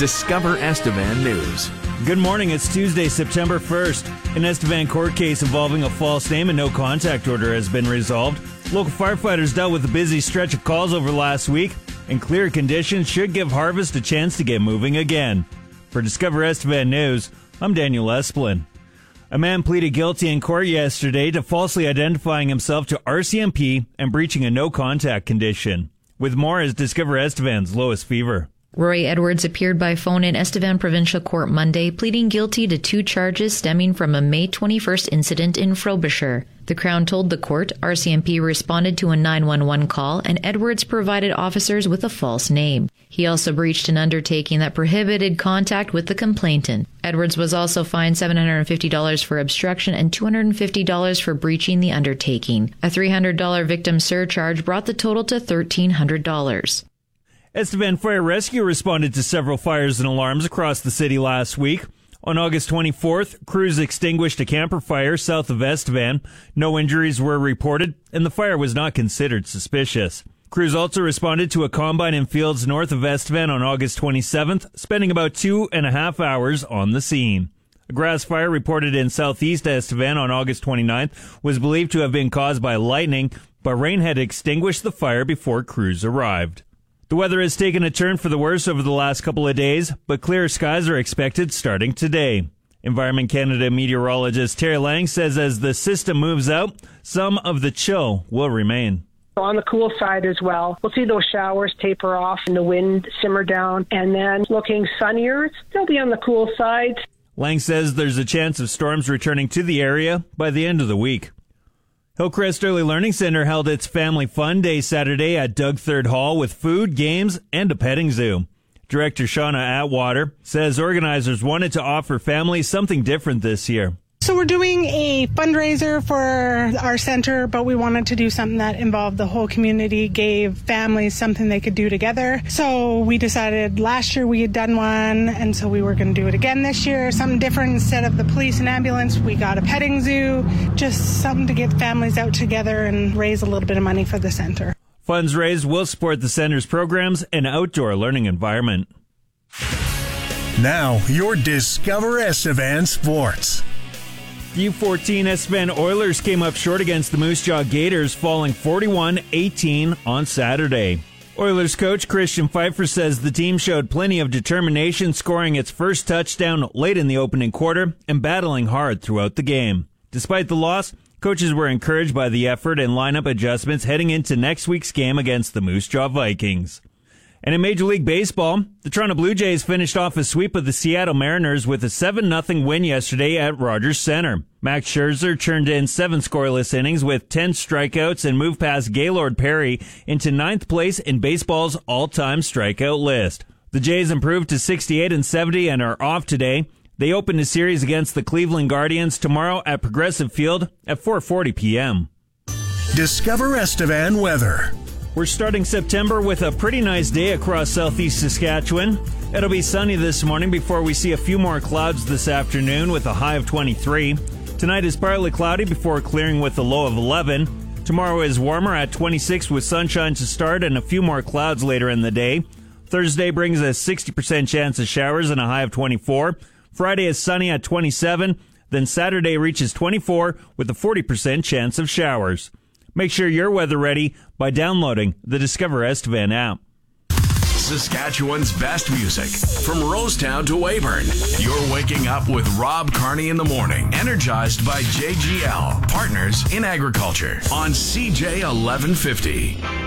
Discover Estevan News. Good morning. It's Tuesday, September 1st. An Estevan court case involving a false name and no contact order has been resolved. Local firefighters dealt with a busy stretch of calls over last week, and clear conditions should give Harvest a chance to get moving again. For Discover Estevan News, I'm Daniel Esplin. A man pleaded guilty in court yesterday to falsely identifying himself to RCMP and breaching a no-contact condition. With more is Discover Estevan's Lois Fever. Roy Edwards appeared by phone in Estevan Provincial Court Monday, pleading guilty to 2 charges stemming from a May 21st incident in Frobisher. The Crown told the court RCMP responded to a 911 call and Edwards provided officers with a false name. He also breached an undertaking that prohibited contact with the complainant. Edwards was also fined $750 for obstruction and $250 for breaching the undertaking. A $300 victim surcharge brought the total to $1,300. Estevan Fire Rescue responded to several fires and alarms across the city last week. On August 24th, crews extinguished a camper fire south of Estevan. No injuries were reported, and the fire was not considered suspicious. Crews also responded to a combine in fields north of Estevan on August 27th, spending about 2.5 hours on the scene. A grass fire reported in southeast Estevan on August 29th was believed to have been caused by lightning, but rain had extinguished the fire before crews arrived. The weather has taken a turn for the worse over the last couple of days, but clear skies are expected starting today. Environment Canada meteorologist Terry Lang says as the system moves out, some of the chill will remain. On the cool side as well, we'll see those showers taper off and the wind simmer down, and then looking sunnier, still be on the cool side. Lang says there's a chance of storms returning to the area by the end of the week. Hillcrest Early Learning Center held its Family Fun Day Saturday at Doug Third Hall with food, games, and a petting zoo. Director Shauna Atwater says organizers wanted to offer families something different this year. So we're doing a fundraiser for our center, but we wanted to do something that involved the whole community, gave families something they could do together. So we decided last year we had done one, and so we were going to do it again this year. Something different. Instead of the police and ambulance, we got a petting zoo, just something to get families out together and raise a little bit of money for the center. Funds raised will support the center's programs and outdoor learning environment. Now, your Discover Estevan Sports. The U14 Estevan Oilers came up short against the Moose Jaw Gators, falling 41-18 on Saturday. Oilers coach Christian Pfeiffer says the team showed plenty of determination, scoring its first touchdown late in the opening quarter and battling hard throughout the game. Despite the loss, coaches were encouraged by the effort and lineup adjustments heading into next week's game against the Moose Jaw Vikings. And in Major League Baseball, the Toronto Blue Jays finished off a sweep of the Seattle Mariners with a 7-0 win yesterday at Rogers Center. Max Scherzer turned in 7 scoreless innings with 10 strikeouts and moved past Gaylord Perry into 9th place in baseball's all-time strikeout list. The Jays improved to 68-70 and are off today. They open a series against the Cleveland Guardians tomorrow at Progressive Field at 4:40 p.m. Discover Estevan weather. We're starting September with a pretty nice day across southeast Saskatchewan. It'll be sunny this morning before we see a few more clouds this afternoon with a high of 23. Tonight is partly cloudy before clearing with a low of 11. Tomorrow is warmer at 26 with sunshine to start and a few more clouds later in the day. Thursday brings a 60% chance of showers and a high of 24. Friday is sunny at 27. Then Saturday reaches 24 with a 40% chance of showers. Make sure you're weather ready by downloading the Discover Estevan app. Saskatchewan's best music from Rosetown to Weyburn. You're waking up with Rob Carney in the morning, energized by JGL, partners in agriculture on CJ 1150.